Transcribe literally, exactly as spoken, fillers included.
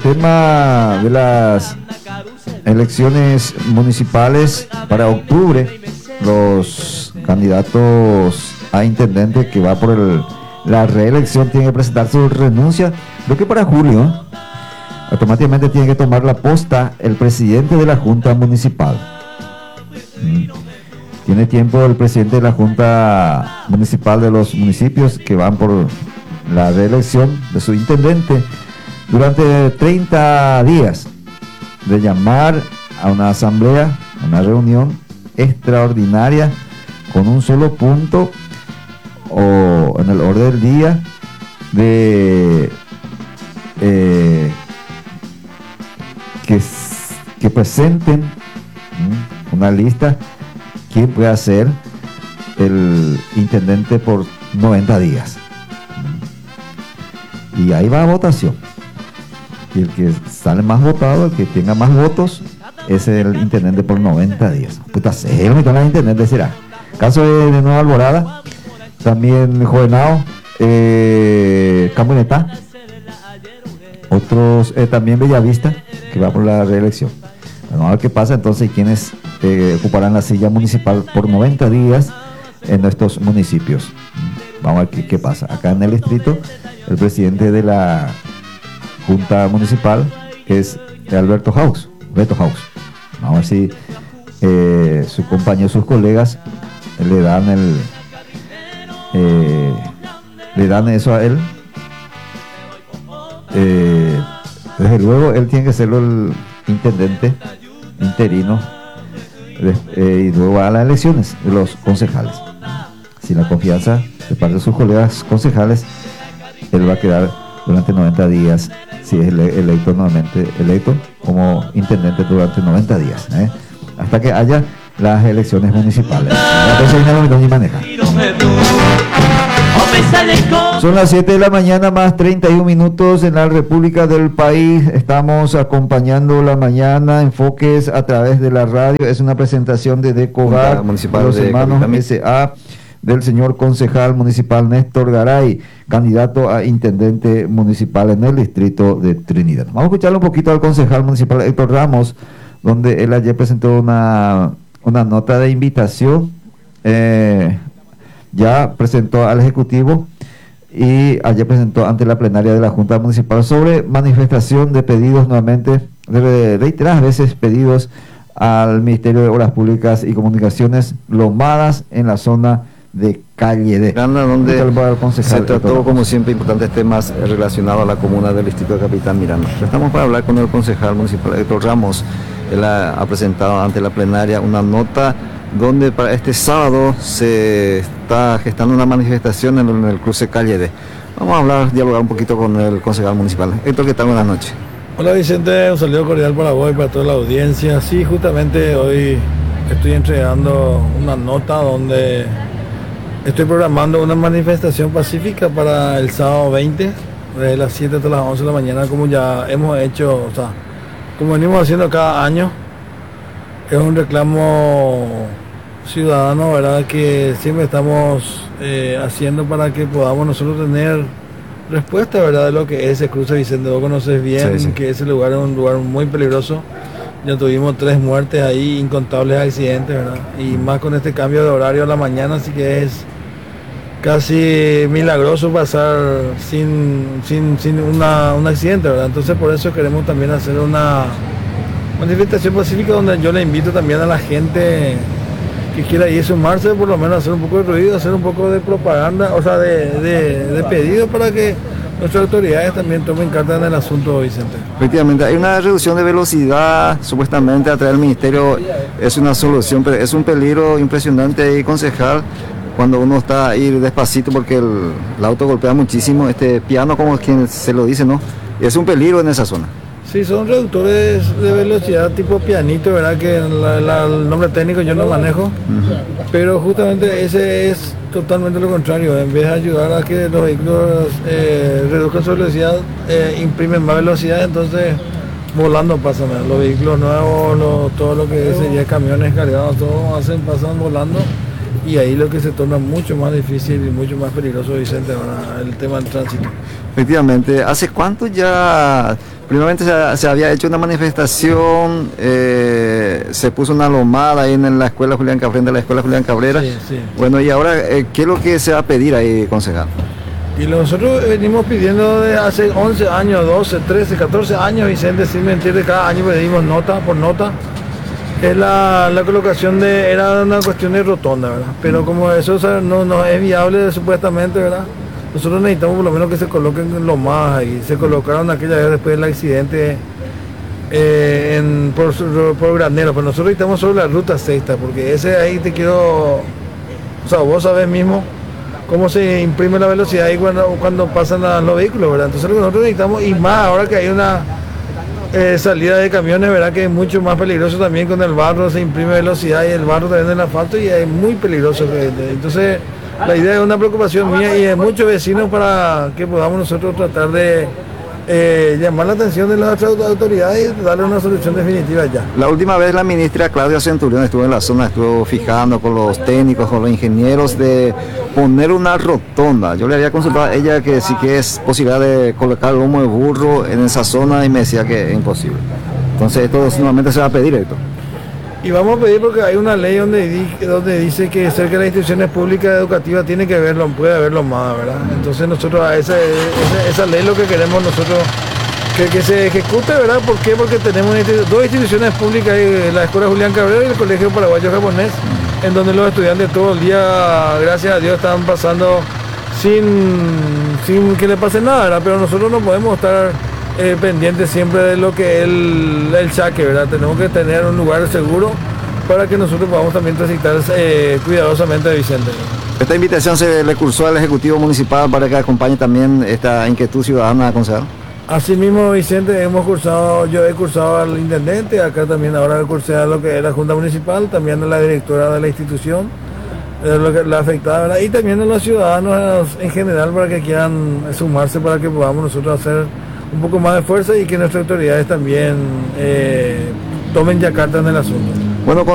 tema de las elecciones municipales para octubre, los candidatos a intendente que va por el, la reelección tienen que presentar su renuncia. Creo que para julio automáticamente tiene que tomar la posta el presidente de la Junta Municipal. Mm. Tiene tiempo el presidente de la Junta Municipal de los municipios que van por la reelección de su intendente durante treinta días de llamar a una asamblea, una reunión extraordinaria con un solo punto o en el orden del día de eh, que, que presenten ¿m? una lista quién puede ser el intendente por noventa días. Y ahí va a votación. Y el que sale más votado, el que tenga más votos, es el intendente por noventa días. Puta, se lo meten al intendente, será. Caso de, de Nueva Alborada, también Jovenao, eh, Camioneta, otros, eh, también Bellavista, que va por la reelección. Bueno, a ver qué pasa entonces, quiénes eh, ocuparán la silla municipal por noventa días en nuestros municipios. Vamos a ver qué, qué pasa. Acá en el distrito, el presidente de la Junta Municipal es Alberto Haus, Beto Haus. Vamos a ver si eh, su compañero, sus colegas le dan el eh, le dan eso a él. Eh, desde luego él tiene que ser el intendente interino de, eh, y luego a las elecciones de los concejales. Sin la confianza de parte de sus colegas concejales, él va a quedar durante noventa días, si es ele electo nuevamente, electo como intendente durante noventa días, ¿eh? hasta que haya las elecciones municipales. Son las siete de la mañana más treinta y un minutos en la República del país. Estamos acompañando la mañana, enfoques a través de la radio. Es una presentación de Decogar, Municipal los de hermanos Capitán. S A, del señor concejal municipal Néstor Garay, candidato a intendente municipal en el distrito de Trinidad. Vamos a escucharle un poquito al concejal municipal Héctor Ramos, donde él ayer presentó una, una nota de invitación, eh, ya presentó al Ejecutivo y ayer presentó ante la plenaria de la Junta Municipal sobre manifestación de pedidos nuevamente, de reiteradas veces pedidos al Ministerio de Obras Públicas y Comunicaciones, lomadas en la zona de Calle D, donde se trató como siempre importantes temas relacionados a la comuna del distrito de Capitán Miranda. Estamos para hablar con el concejal municipal Héctor Ramos. Él ha, ha presentado ante la plenaria una nota donde para este sábado se está gestando una manifestación en el, en el cruce Calle D. Vamos a hablar, dialogar un poquito con el concejal municipal. Héctor, ¿qué tal? Buenas noches. Hola Vicente, un saludo cordial para vos y para toda la audiencia. Sí, justamente hoy estoy entregando una nota donde estoy programando una manifestación pacífica para el sábado veinte, de las siete hasta las once de la mañana, como ya hemos hecho, o sea, como venimos haciendo cada año. Es un reclamo ciudadano, ¿verdad?, que siempre estamos eh, haciendo para que podamos nosotros tener respuesta, ¿verdad?, de lo que es ese cruce Vicente. Vos conoces bien, sí, sí, que ese lugar es un lugar muy peligroso. Ya tuvimos tres muertes ahí, incontables accidentes, ¿verdad? Y más con este cambio de horario a la mañana, así que es casi milagroso pasar sin, sin, sin una, un accidente, ¿verdad? Entonces por eso queremos también hacer una manifestación pacífica donde yo le invito también a la gente que quiera ir a sumarse, por lo menos hacer un poco de ruido, hacer un poco de propaganda, o sea, de, de, de pedido para que nuestras autoridades también tomen carta en el asunto, Vicente. Efectivamente, hay una reducción de velocidad, supuestamente a través del ministerio es una solución, pero es un peligro impresionante ahí, concejal, cuando uno está ahí despacito porque el, el auto golpea muchísimo, este piano como quien se lo dice, ¿no? Es un peligro en esa zona. Sí, son reductores de velocidad tipo pianito, ¿verdad? Que la, la, el nombre técnico yo no manejo, uh-huh. Pero justamente ese es totalmente lo contrario. En vez de ayudar a que los vehículos eh, reduzcan su velocidad, eh, imprimen más velocidad, entonces volando pasan. ¿verdad? Los vehículos nuevos, lo, todo lo que sería camiones cargados, todos hacen, pasan volando y ahí lo que se torna mucho más difícil y mucho más peligroso, Vicente, ahora el tema del tránsito. Efectivamente, ¿hace cuánto ya? Primeramente se, se había hecho una manifestación, eh, se puso una lomada ahí en la escuela Julián Cabrera, frente a la escuela Julián Cabrera. Sí, sí. Bueno, y ahora, eh, ¿qué es lo que se va a pedir ahí, concejal? Y nosotros venimos pidiendo de hace once años, doce, trece, catorce años, Vicente, sin mentir, cada año pedimos nota por nota. Es la, la colocación de, era una cuestión de rotonda, ¿verdad? Pero como eso, o sea, no, no es viable supuestamente, ¿verdad? Nosotros necesitamos por lo menos que se coloquen lomadas ahí. Se colocaron aquella vez después del accidente eh, en, por, por Granero, pero nosotros necesitamos sobre la ruta sexta, porque ese ahí te quiero, o sea, vos sabés mismo cómo se imprime la velocidad ahí cuando, cuando pasan la, los vehículos, ¿verdad? Entonces lo que nosotros necesitamos, y más ahora que hay una eh, salida de camiones, ¿verdad? Que es mucho más peligroso también, con el barro se imprime velocidad y el barro también en el asfalto y es muy peligroso. Entonces la idea es una preocupación mía y de muchos vecinos para que podamos nosotros tratar de eh, llamar la atención de las autoridades y darle una solución definitiva ya. La última vez la ministra Claudia Centurión estuvo en la zona, estuvo fijando con los técnicos, con los ingenieros de poner una rotonda. Yo le había consultado a ella que sí que es posibilidad de colocar lomo de burro en esa zona y me decía que es imposible. Entonces esto nuevamente se va a pedir esto. Y vamos a pedir porque hay una ley donde, di, donde dice que cerca de las instituciones públicas educativas tiene que verlo, puede haberlo más, ¿verdad? Entonces nosotros a esa, esa, esa ley lo que queremos nosotros que, que se ejecute, ¿verdad? ¿Por qué? Porque tenemos dos instituciones públicas, la Escuela Julián Cabrera y el Colegio Paraguayo Japonés, en donde los estudiantes todo el día, gracias a Dios, están pasando sin, sin que le pase nada, ¿verdad? Pero nosotros no podemos estar Eh, pendiente siempre de lo que es el, el saque, ¿verdad? Tenemos que tener un lugar seguro para que nosotros podamos también transitar eh, cuidadosamente a Vicente. Esta invitación se le cursó al Ejecutivo Municipal para que acompañe también esta inquietud ciudadana, concejal. Asimismo, Vicente, hemos cursado, yo he cursado al intendente, acá también ahora cursé a lo que es la Junta Municipal, también a la directora de la institución, eh, lo que, la afectada, ¿verdad? Y también a los ciudadanos en general para que quieran sumarse para que podamos nosotros hacer un poco más de fuerza y que nuestras autoridades también eh, tomen ya carta en el asunto. Bueno,